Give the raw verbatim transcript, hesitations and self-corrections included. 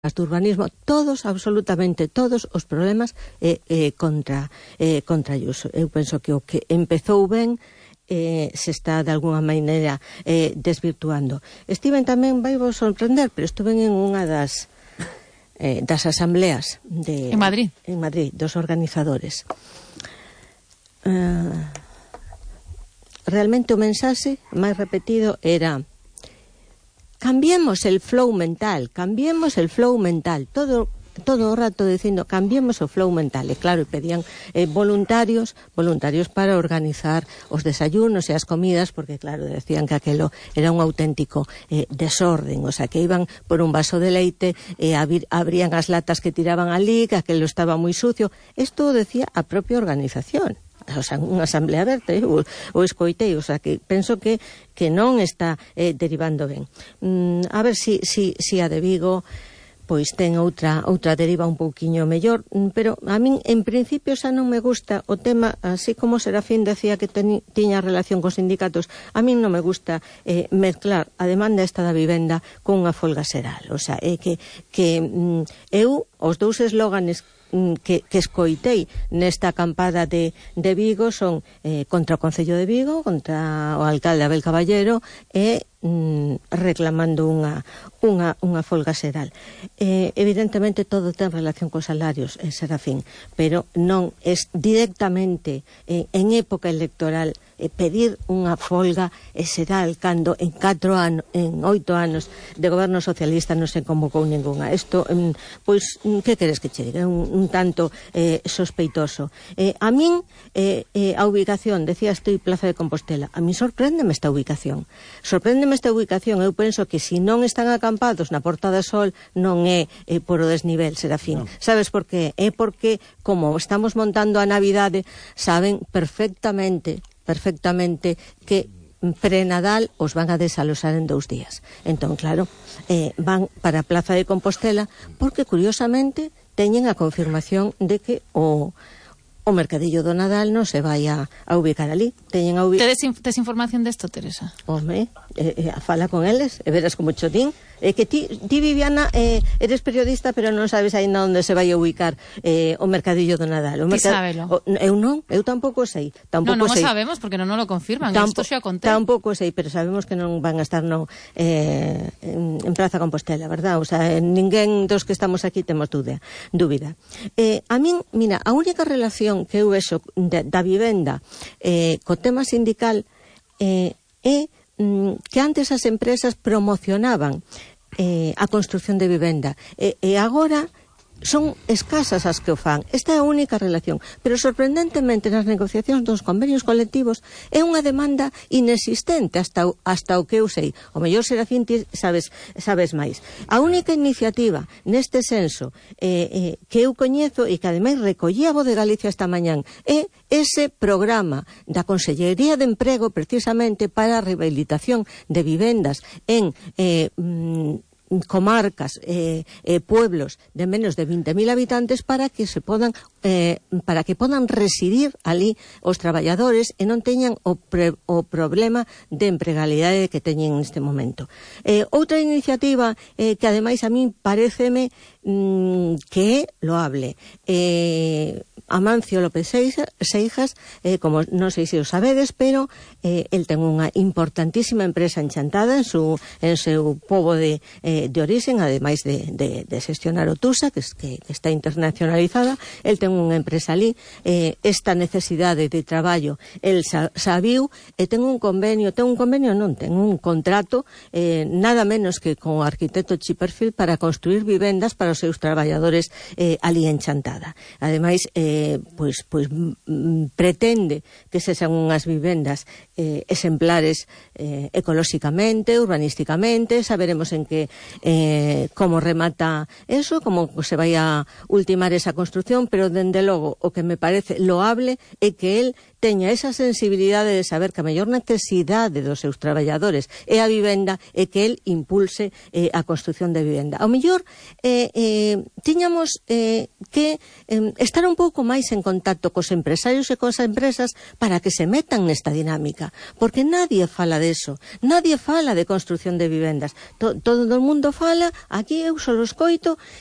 de urbanismo, todos, absolutamente todos os problemas eh, eh, contra eh, contra Ayuso. Eu penso que o que empezou ben eh, se está de alguna maneira eh, desvirtuando. Estiven tamén, vai vos sorprender, pero estuve en unha das eh, das asambleas de, en Madrid en Madrid, dos organizadores. Uh, realmente o mensaxe máis repetido era: cambiemos el flow mental, cambiemos el flow mental, todo todo o rato dicindo cambiemos o flow mental. E claro, pedían eh, voluntarios, voluntarios para organizar os desayunos e as comidas, porque claro, decían que aquelo era un auténtico eh, desorden, o sea, que iban por un vaso de leite e eh, abrían as latas que tiraban ali, que aquelo estaba moi sucio. Isto decía a propia organización. O sea, unha asamblea aberta, o, o escoitei, o sea, que penso que, que non está eh, derivando ben. Mm, a ver si, si, si a de Vigo pois ten outra outra deriva un pouquiño mellor, pero a min en principio xa non me gusta o tema, así como Serafín decía que ten, tiña relación cos sindicatos, a min non me gusta eh, mezclar a demanda esta da vivenda con unha folga xeral. O sea, é que, que mm, eu, os dous eslóganes Que, que escoitei nesta acampada de, de Vigo son eh, contra o Concello de Vigo, contra o alcalde Abel Caballero e mm, reclamando unha, unha, unha folga xeral. Eh, evidentemente todo ten relación cos salarios, eh, Serafín, pero non é directamente eh, en época electoral eh, pedir unha folga xeral cando en catro anos, en oito anos de goberno socialista non se convocou ninguna. Isto, mm, pois, que queres que che diga? Un un tanto eh, sospeitoso. Eh, a min, eh, eh, a ubicación, decía estoy Plaza de Compostela, a min sorpréndeme esta ubicación. Sorpréndeme esta ubicación. Eu penso que se non están acampados na Porta do Sol non é eh, por o desnivel, Serafín. No. Sabes por qué? É porque, como estamos montando a Navidade, saben perfectamente, perfectamente que pre-Nadal os van a desalosar en dous días. Entón, claro, eh, van para a Plaza de Compostela porque, curiosamente, teñen a confirmación de que o, o mercadillo do Nadal non se vai a, a ubicar ali. Teñen a ubicar... Tedes, tes información desto, Teresa? Home, eh, eh, fala con eles e verás como chotín. Eh, que ti, ti Viviana, eh, eres periodista, pero non sabes aínda onde se vai a ubicar eh, o mercadillo do Nadal. O Ti mercad... sábelo? O, eu non, eu tampouco sei. Tampouco non, non sei. o sabemos porque non nos lo confirman. Tampo... Isto xa contei. Tampouco sei, pero sabemos que non van a estar no, eh, en, en Praza Compostela, verdad? O sea, ninguén dos que estamos aquí temos dúbida. dúbida. Eh, a min, mira, a única relación que eu vexo da, da vivenda eh, co tema sindical eh, é mm, que antes as empresas promocionaban Eh, a construción de vivenda e, e agora son escasas as que o fan. Esta é a única relación, pero sorprendentemente nas negociacións dos convenios colectivos é unha demanda inexistente hasta o, hasta o que eu sei. O mellor Serafín ti sabes, sabes máis. A única iniciativa neste senso eh, eh, que eu coñezo e que ademais recollí a Voz de Galicia esta mañán é ese programa da Consellería de Emprego precisamente para a rehabilitación de vivendas en eh, mm, comarcas, eh, eh, pueblos de menos de veinte mil habitantes para que se podan eh, para que podan residir ali os traballadores e non teñan o, pre, o problema de empregalidade que teñen neste momento. Eh, outra iniciativa eh, que ademais a min paréceme mm, que é loable. Eh, Amancio López Seijas, eh, como non sei se o sabedes, pero eh, el ten unha importantísima empresa en Chantada en, su, en seu pobo de, eh, de orixen, ademais de, de, de xestionar o Tusa, que, es, que, que está internacionalizada. El ten unha empresa ali, eh, esta necesidade de traballo el sa, sabiu e ten un convenio, ten un convenio non, ten un contrato eh, nada menos que con o arquitecto Chipperfield para construir vivendas para os seus traballadores eh, ali en Chantada. Ademais, eh, pois, pois mm, pretende que sexan unhas vivendas eh, exemplares eh, ecolóxicamente, urbanísticamente. Saberemos en que eh, como remata eso, como se vai a ultimar esa construción, pero dende logo o que me parece loable é que el teña esa sensibilidade de saber que a mellor necesidade dos seus traballadores é a vivenda e que el impulse eh, a construción de vivenda. Ao mellor eh, eh, tiñamos eh, que eh, estar un pouco máis en contacto cos empresarios e cos empresas para que se metan nesta dinámica, porque nadie fala deso, nadie fala de construción de vivendas. To, todo o mundo fala, aquí eu só lo escoito,